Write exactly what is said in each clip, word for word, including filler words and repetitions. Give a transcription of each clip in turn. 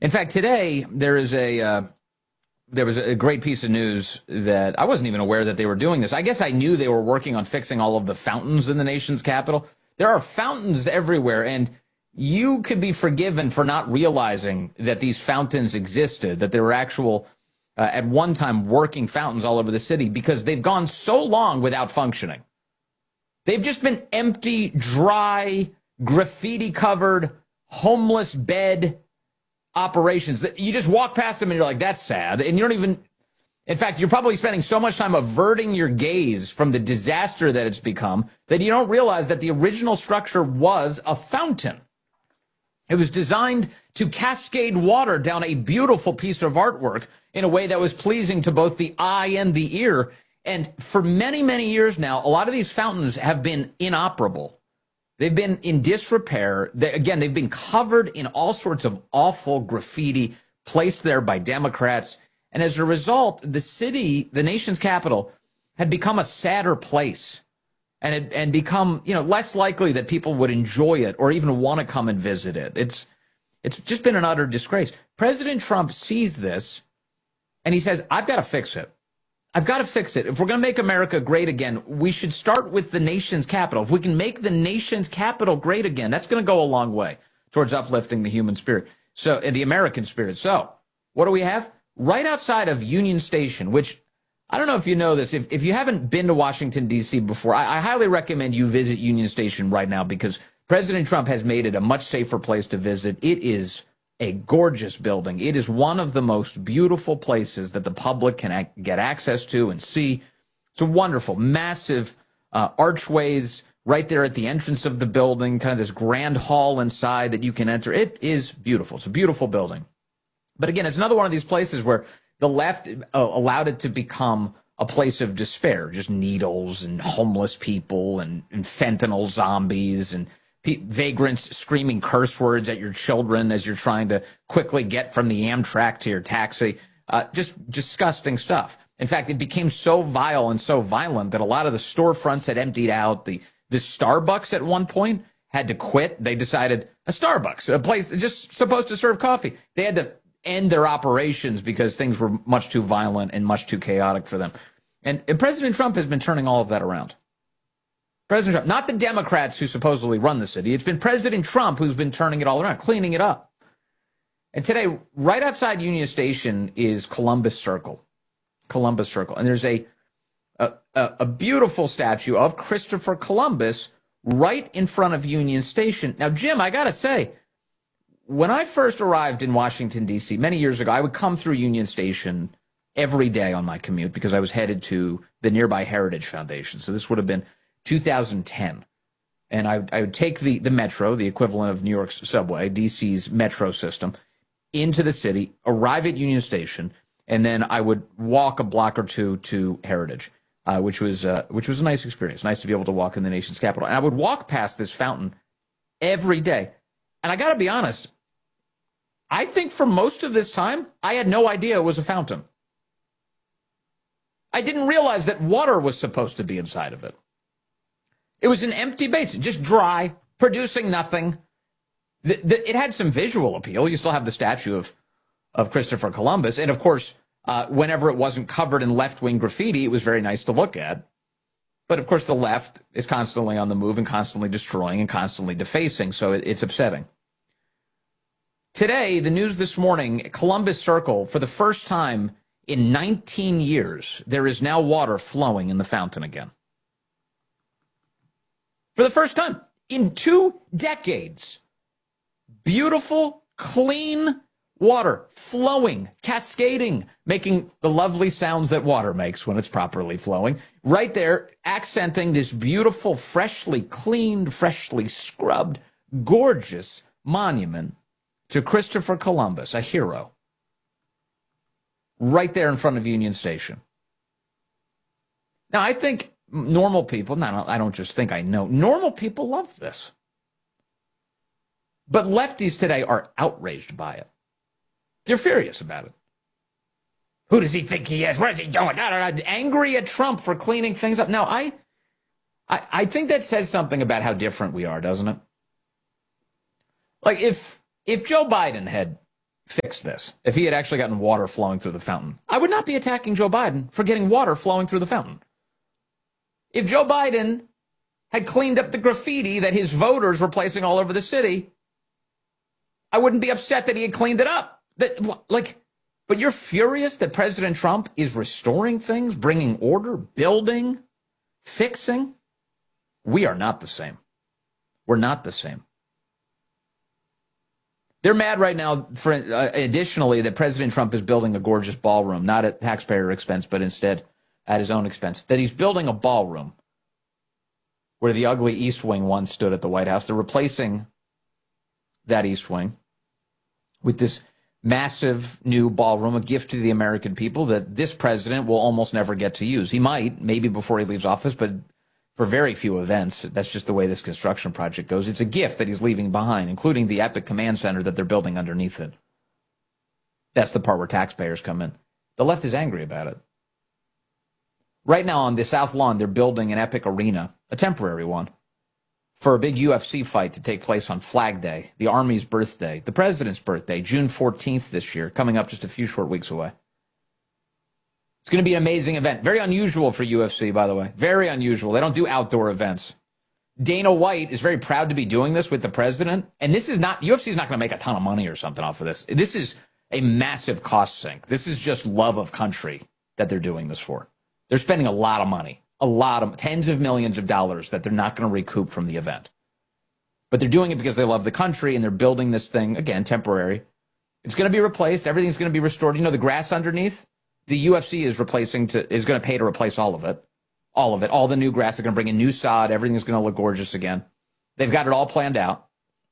In fact, today there is a uh, there was a great piece of news that I wasn't even aware that they were doing this. I guess I knew they were working on fixing all of the fountains in the nation's capital. There are fountains everywhere, and you could be forgiven for not realizing that these fountains existed, that there were actual, uh, at one time, working fountains all over the city, because they've gone so long without functioning. They've just been empty, dry, graffiti-covered, homeless bed operations that you just walk past them and you're like, that's sad. And you don't even, in fact, you're probably spending so much time averting your gaze from the disaster that it's become that you don't realize that the original structure was a fountain. It was designed to cascade water down a beautiful piece of artwork in a way that was pleasing to both the eye and the ear. And for many, many years now, a lot of these fountains have been inoperable. They've been in disrepair. They, again, they've been covered in all sorts of awful graffiti placed there by Democrats. And as a result, the city, the nation's capital, had become a sadder place and had, and become, you know, less likely that people would enjoy it or even want to come and visit it. It's, it's just been an utter disgrace. President Trump sees this and he says, I've got to fix it. I've got to fix it. If we're going to make America great again, we should start with the nation's capital. If we can make the nation's capital great again, that's going to go a long way towards uplifting the human spirit, so and the American spirit. So what do we have? Right outside of Union Station, which I don't know if you know this. If, if you haven't been to Washington, D C before, I, I highly recommend you visit Union Station right now because President Trump has made it a much safer place to visit. It is a gorgeous building. It is one of the most beautiful places that the public can ac- get access to and see. It's a wonderful, massive uh, archways right there at the entrance of the building, kind of this grand hall inside that you can enter. It is beautiful. It's a beautiful building. But again, it's another one of these places where the left uh, allowed it to become a place of despair, just needles and homeless people and, and fentanyl zombies and vagrants screaming curse words at your children as you're trying to quickly get from the Amtrak to your taxi. Uh, just disgusting stuff. In fact, it became so vile and so violent that a lot of the storefronts had emptied out. The, the Starbucks at one point had to quit. They decided a Starbucks, a place just supposed to serve coffee. They had to end their operations because things were much too violent and much too chaotic for them. And, and President Trump has been turning all of that around. President Trump, not the Democrats who supposedly run the city. It's been President Trump who's been turning it all around, cleaning it up. And today, right outside Union Station is Columbus Circle. Columbus Circle. And there's a, a, a beautiful statue of Christopher Columbus right in front of Union Station. Now, Jim, I got to say, when I first arrived in Washington, D C many years ago, I would come through Union Station every day on my commute because I was headed to the nearby Heritage Foundation. So this would have been two thousand ten. And I, I would take the, the metro, the equivalent of New York's subway, D C's metro system, into the city, arrive at Union Station, and then I would walk a block or two to Heritage, uh, which was uh, which was a nice experience. Nice to be able to walk in the nation's capital. And I would walk past this fountain every day. And I got to be honest, I think for most of this time, I had no idea it was a fountain. I didn't realize that water was supposed to be inside of it. It was an empty basin, just dry, producing nothing. The, the, it had some visual appeal. You still have the statue of, of Christopher Columbus. And, of course, uh, whenever it wasn't covered in left-wing graffiti, it was very nice to look at. But, of course, the left is constantly on the move and constantly destroying and constantly defacing, so it, it's upsetting. Today, the news this morning, Columbus Circle, for the first time in nineteen years, there is now water flowing in the fountain again. For the first time in two decades, beautiful, clean water flowing, cascading, making the lovely sounds that water makes when it's properly flowing. Right there, accenting this beautiful, freshly cleaned, freshly scrubbed, gorgeous monument to Christopher Columbus, a hero. Right there in front of Union Station. Now, I think normal people, no, I don't just think I know, normal people love this. But lefties today are outraged by it. They're furious about it. Who does he think he is? What is he doing? Da, da, da. Angry at Trump for cleaning things up. Now, I, I, I think that says something about how different we are, doesn't it? Like, if if Joe Biden had fix this, if he had actually gotten water flowing through the fountain, I would not be attacking Joe Biden for getting water flowing through the fountain. If Joe Biden had cleaned up the graffiti that his voters were placing all over the city, I wouldn't be upset that he had cleaned it up. That, like, but you're furious that President Trump is restoring things, bringing order, building, fixing. We are not the same. We're not the same. They're mad right now, for uh, additionally, that President Trump is building a gorgeous ballroom, not at taxpayer expense, but instead at his own expense. That he's building a ballroom where the ugly East Wing once stood at the White House. They're replacing that East Wing with this massive new ballroom, a gift to the American people that this president will almost never get to use. He might, maybe before he leaves office, but for very few events. That's just the way this construction project goes. It's a gift that he's leaving behind, including the epic command center that they're building underneath it. That's the part where taxpayers come in. The left is angry about it. Right now on the South Lawn, they're building an epic arena, a temporary one, for a big U F C fight to take place on Flag Day, the Army's birthday, the president's birthday, June fourteenth this year, coming up just a few short weeks away. It's going to be an amazing event. Very unusual for U F C, by the way. Very unusual. They don't do outdoor events. Dana White is very proud to be doing this with the president. And this is not, U F C is not going to make a ton of money or something off of this. This is a massive cost sink. This is just love of country that they're doing this for. They're spending a lot of money, a lot of tens of millions of dollars that they're not going to recoup from the event. But they're doing it because they love the country and they're building this thing, again, temporary. It's going to be replaced. Everything's going to be restored. You know, the grass underneath? The U F C is replacing to is going to pay to replace all of it. All of it. All the new grass. They're going to bring in new sod. Everything's going to look gorgeous again. They've got it all planned out.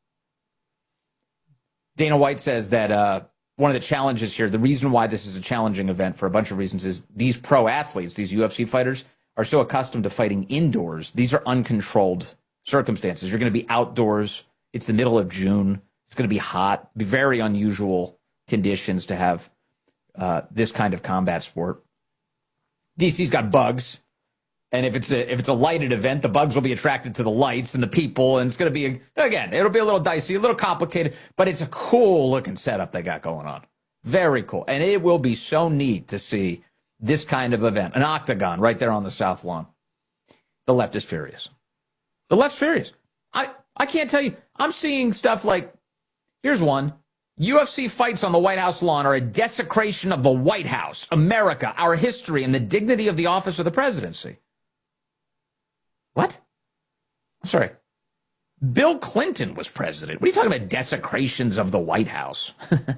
Dana White says that uh, one of the challenges here, the reason why this is a challenging event for a bunch of reasons is these pro athletes, these U F C fighters, are so accustomed to fighting indoors. These are uncontrolled circumstances. You're going to be outdoors. It's the middle of June. It's going to be hot. Be very unusual conditions to have Uh, this kind of combat sport. D C's got bugs, and if it's a if it's a lighted event, the bugs will be attracted to the lights and the people, and it's going to be a, again, it'll be a little dicey, a little complicated, but it's a cool looking setup they got going on. Very cool, and it will be so neat to see this kind of event, an octagon right there on the South Lawn. The left is furious. The left's furious. I I can't tell you. I'm seeing stuff like, here's one. U F C fights on the White House lawn are a desecration of the White House, America, our history, and the dignity of the office of the presidency. What? I'm sorry. Bill Clinton was president. What are you talking about, desecrations of the White House?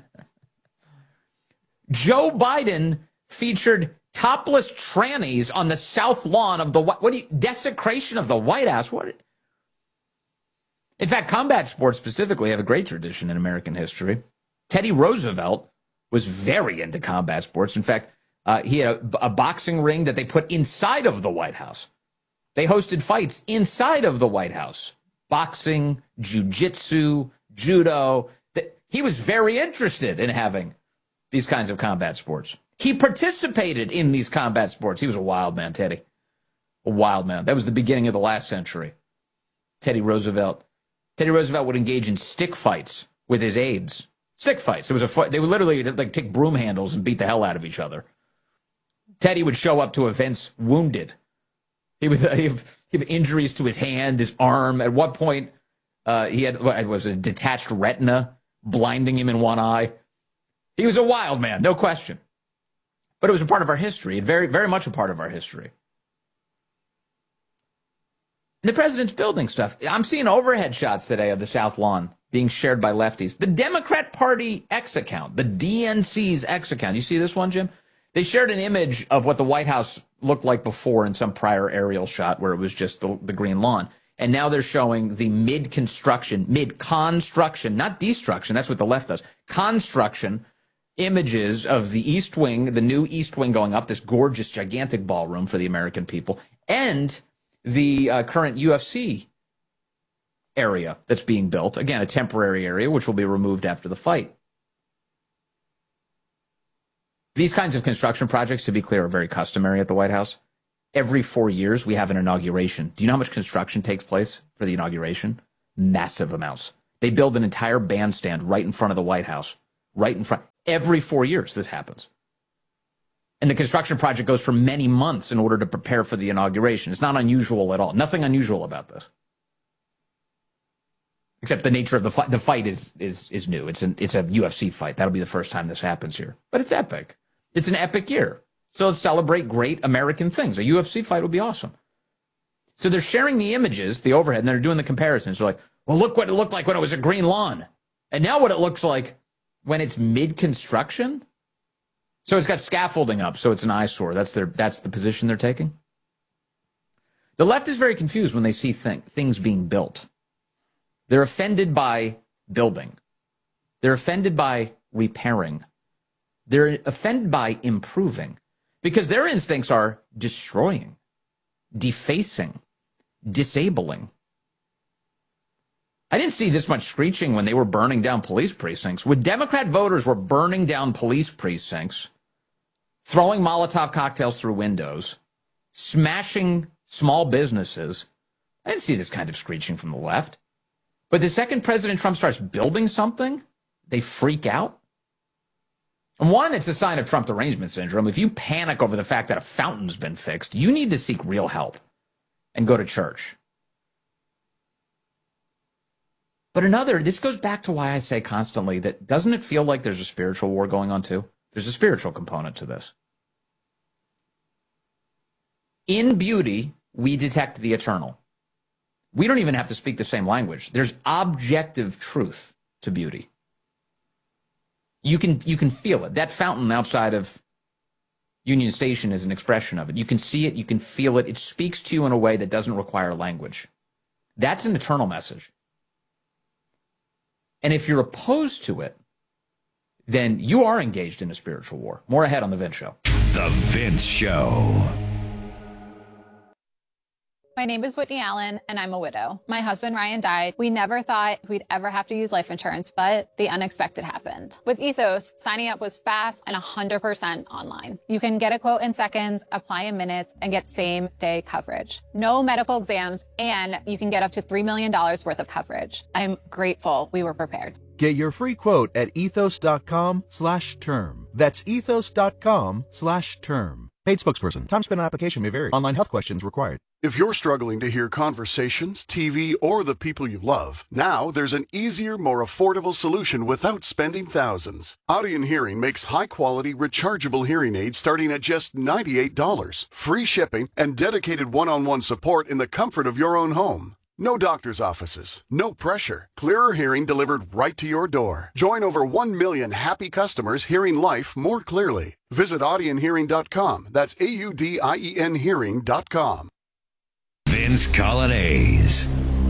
Joe Biden featured topless trannies on the South Lawn of the White House. What do you, desecration of the White House? What? In fact, combat sports specifically have a great tradition in American history. Teddy Roosevelt was very into combat sports. In fact, uh, he had a, a boxing ring that they put inside of the White House. They hosted fights inside of the White House. Boxing, jiu-jitsu, judo. He was very interested in having these kinds of combat sports. He participated in these combat sports. He was a wild man, Teddy. A wild man. That was the beginning of the last century. Teddy Roosevelt. Teddy Roosevelt would engage in stick fights with his aides. Stick fights. It was a fight. They would literally like take broom handles and beat the hell out of each other. Teddy would show up to events wounded. He would he have, he have injuries to his hand, his arm. At what point uh, he had what, was a detached retina, blinding him in one eye. He was a wild man, no question. But it was a part of our history, very very much a part of our history. And the president's building stuff. I'm seeing overhead shots today of the South Lawn being shared by lefties. The Democrat Party X account, the D N C's X account. You see this one, Jim? They shared an image of what the White House looked like before in some prior aerial shot where it was just the, the green lawn. And now they're showing the mid-construction, mid-construction, not destruction. That's what the left does. Construction images of the East Wing, the new East Wing going up, this gorgeous, gigantic ballroom for the American people, and the uh, current U F C area that's being built. Again, a temporary area, which will be removed after the fight. These kinds of construction projects, to be clear, are very customary at the White House. Every four years, we have an inauguration. Do you know how much construction takes place for the inauguration? Massive amounts. They build an entire bandstand right in front of the White House right in front. Every four years this happens. And the construction project goes for many months in order to prepare for the inauguration. It's not unusual at all. Nothing unusual about this. Except the nature of the fight. The fight is is is new. It's an it's a U F C fight. That'll be the first time this happens here. But it's epic. It's an epic year. So let's celebrate great American things. A U F C fight would be awesome. So they're sharing the images, the overhead, and they're doing the comparisons. They're like, well, look what it looked like when it was a green lawn. And now what it looks like when it's mid-construction. So it's got scaffolding up, so it's an eyesore. That's their that's the position they're taking. The left is very confused when they see thing, things being built. They're offended by building. They're offended by repairing. They're offended by improving because their instincts are destroying, defacing, disabling. I didn't see this much screeching when they were burning down police precincts. When Democrat voters were burning down police precincts, throwing Molotov cocktails through windows, smashing small businesses, I didn't see this kind of screeching from the left. But the second President Trump starts building something, they freak out. And one, it's a sign of Trump derangement syndrome. If you panic over the fact that a fountain's been fixed, you need to seek real help and go to church. But another, this goes back to why I say constantly that doesn't it feel like there's a spiritual war going on too? There's a spiritual component to this. In beauty, we detect the eternal. We don't even have to speak the same language. There's objective truth to beauty. You can you can feel it. That fountain outside of Union Station is an expression of it. You can see it, you can feel it. It speaks to you in a way that doesn't require language. That's an eternal message. And if you're opposed to it, then you are engaged in a spiritual war. More ahead on The Vince Show. The Vince Show. My name is Whitney Allen, and I'm a widow. My husband, Ryan, died. We never thought we'd ever have to use life insurance, but the unexpected happened. With Ethos, signing up was fast and one hundred percent online. You can get a quote in seconds, apply in minutes, and get same-day coverage. No medical exams, and you can get up to three million dollars worth of coverage. I'm grateful we were prepared. Get your free quote at ethos.com slash term. That's ethos.com slash term. Paid spokesperson. Time spent on application may vary. Online health questions required. If you're struggling to hear conversations, T V, or the people you love, now there's an easier, more affordable solution without spending thousands. Audien Hearing makes high-quality, rechargeable hearing aids starting at just ninety-eight dollars. Free shipping and dedicated one-on-one support in the comfort of your own home. No doctor's offices, no pressure. Clearer hearing delivered right to your door. Join over one million happy customers hearing life more clearly. Visit audien hearing dot com. That's A U D I E N hearing dot com. Vince Coglianese.